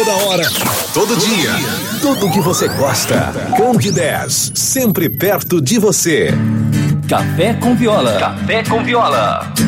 Toda hora, todo dia, tudo que você gosta. Candidez, sempre perto de você. Café com Viola. Café com Viola.